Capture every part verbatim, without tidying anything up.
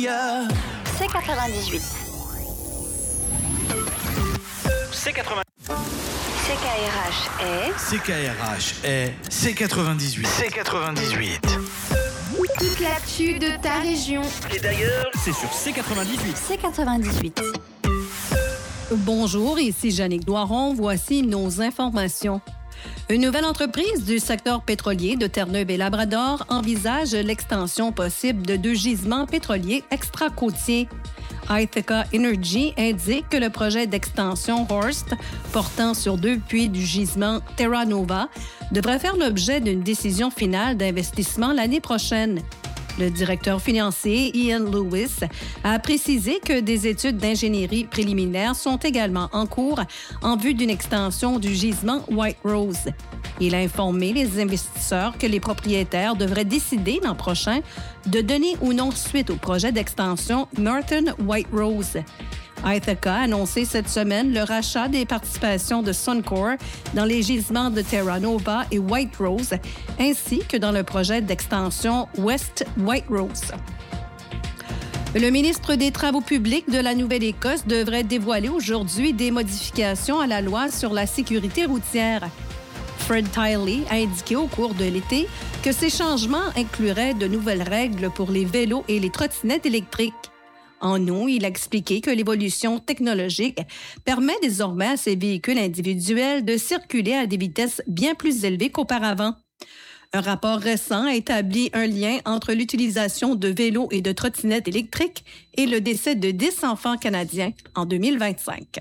meilleur. C quatre-vingt-dix-huit. C quatre-vingts. C K R H est... C K R H est C quatre-vingt-dix-huit. C quatre-vingt-dix-huit. Toute l'actu de ta région. Et d'ailleurs, c'est sur C quatre-vingt-dix-huit. C quatre-vingt-dix-huit. Bonjour, ici Jannick Doiron. Voici nos informations. Une nouvelle entreprise du secteur pétrolier de Terre-Neuve et Labrador envisage l'extension possible de deux gisements pétroliers extra-côtiers. Ithaca Energy indique que le projet d'extension Horst, portant sur deux puits du gisement Terra Nova, devrait faire l'objet d'une décision finale d'investissement l'année prochaine. Le directeur financier Ian Lewis a précisé que des études d'ingénierie préliminaires sont également en cours en vue d'une extension du gisement White Rose. Il a informé les investisseurs que les propriétaires devraient décider l'an prochain de donner ou non suite au projet d'extension Northern White Rose. Ithaca a annoncé cette semaine le rachat des participations de Suncor dans les gisements de Terra Nova et White Rose, ainsi que dans le projet d'extension West White Rose. Le ministre des Travaux publics de la Nouvelle-Écosse devrait dévoiler aujourd'hui des modifications à la loi sur la sécurité routière. Fred Tiley a indiqué au cours de l'été que ces changements incluraient de nouvelles règles pour les vélos et les trottinettes électriques. En outre, il a expliqué que l'évolution technologique permet désormais à ces véhicules individuels de circuler à des vitesses bien plus élevées qu'auparavant. Un rapport récent a établi un lien entre l'utilisation de vélos et de trottinettes électriques et le décès de dix enfants canadiens en deux mille vingt-cinq.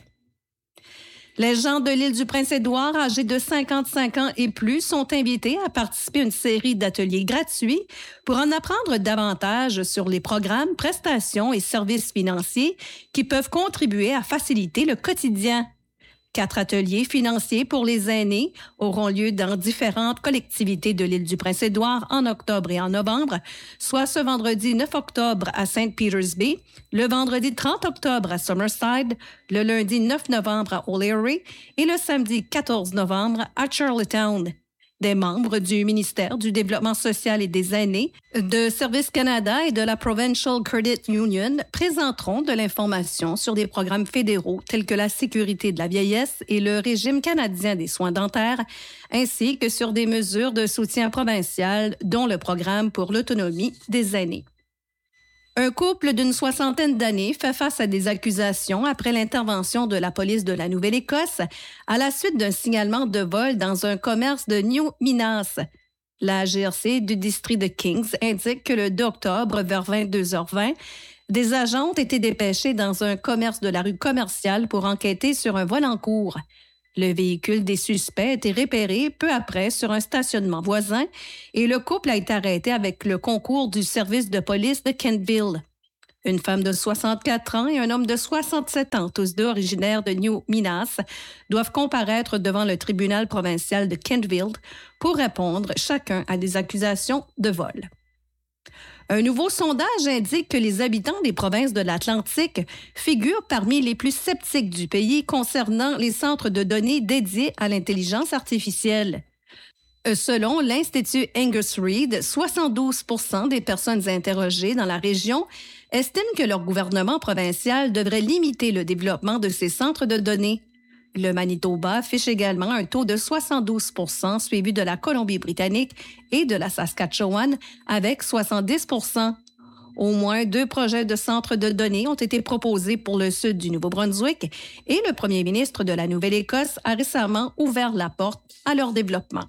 Les gens de l'île du Prince-Édouard âgés de cinquante-cinq ans et plus sont invités à participer à une série d'ateliers gratuits pour en apprendre davantage sur les programmes, prestations et services financiers qui peuvent contribuer à faciliter le quotidien. Quatre ateliers financiers pour les aînés auront lieu dans différentes collectivités de l'île du Prince-Édouard en octobre et en novembre, soit ce vendredi neuf octobre à Saint Peters Bay, le vendredi trente octobre à Summerside, le lundi neuf novembre à O'Leary et le samedi quatorze novembre à Charlottetown. Des membres du ministère du Développement social et des aînés, de Service Canada et de la Provincial Credit Union présenteront de l'information sur des programmes fédéraux tels que la sécurité de la vieillesse et le régime canadien des soins dentaires, ainsi que sur des mesures de soutien provincial, dont le programme pour l'autonomie des aînés. Un couple d'une soixantaine d'années fait face à des accusations après l'intervention de la police de la Nouvelle-Écosse à la suite d'un signalement de vol dans un commerce de New Minas. La G R C du district de Kings indique que le deux octobre, vers vingt-deux heures vingt, des agents ont été dépêchés dans un commerce de la rue Commerciale pour enquêter sur un vol en cours. Le véhicule des suspects a été repéré peu après sur un stationnement voisin et le couple a été arrêté avec le concours du service de police de Kentville. Une femme de soixante-quatre ans et un homme de soixante-sept ans, tous deux originaires de New Minas, doivent comparaître devant le tribunal provincial de Kentville pour répondre chacun à des accusations de vol. Un nouveau sondage indique que les habitants des provinces de l'Atlantique figurent parmi les plus sceptiques du pays concernant les centres de données dédiés à l'intelligence artificielle. Selon l'Institut Angus Reid, soixante-douze pour cent des personnes interrogées dans la région estiment que leur gouvernement provincial devrait limiter le développement de ces centres de données. Le Manitoba affiche également un taux de soixante-douze pour cent, suivi de la Colombie-Britannique et de la Saskatchewan avec soixante-dix pour cent. Au moins deux projets de centres de données ont été proposés pour le sud du Nouveau-Brunswick et le premier ministre de la Nouvelle-Écosse a récemment ouvert la porte à leur développement.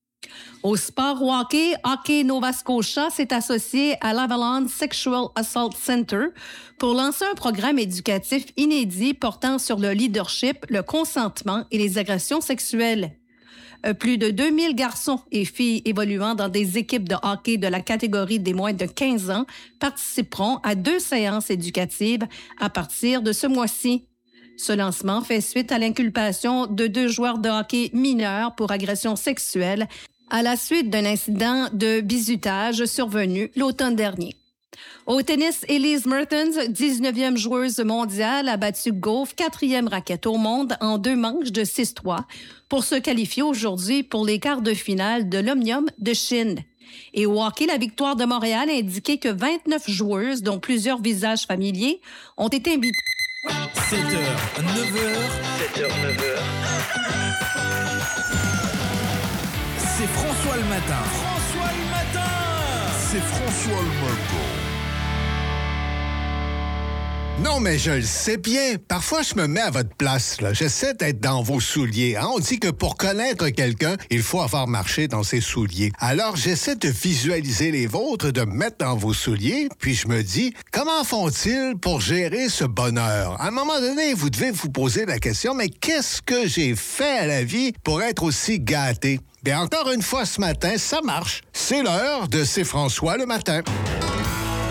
Au sport au hockey, Hockey Nova Scotia s'est associé à l'Avalon Sexual Assault Center pour lancer un programme éducatif inédit portant sur le leadership, le consentement et les agressions sexuelles. Plus de deux mille garçons et filles évoluant dans des équipes de hockey de la catégorie des moins de quinze ans participeront à deux séances éducatives à partir de ce mois-ci. Ce lancement fait suite à l'inculpation de deux joueurs de hockey mineurs pour agression sexuelle à la suite d'un incident de bizutage survenu l'automne dernier. Au tennis, Elise Mertens, dix-neuvième joueuse mondiale, a battu Gauff, quatrième raquette au monde, en deux manches de six trois pour se qualifier aujourd'hui pour les quarts de finale de l'Omnium de Chine. Et au hockey, la victoire de Montréal a indiqué que vingt-neuf joueuses, dont plusieurs visages familiers, ont été invitées. sept heures, neuf heures. sept heures, neuf heures. C'est François le matin. François le matin. C'est François le matin. Non, mais je le sais bien. Parfois, je me mets à votre place, là. J'essaie d'être dans vos souliers. Hein? On dit que pour connaître quelqu'un, il faut avoir marché dans ses souliers. Alors, j'essaie de visualiser les vôtres, de me mettre dans vos souliers, puis je me dis, comment font-ils pour gérer ce bonheur? À un moment donné, vous devez vous poser la question, mais qu'est-ce que j'ai fait à la vie pour être aussi gâté? Bien, encore une fois ce matin, ça marche. C'est l'heure de C'est François le matin.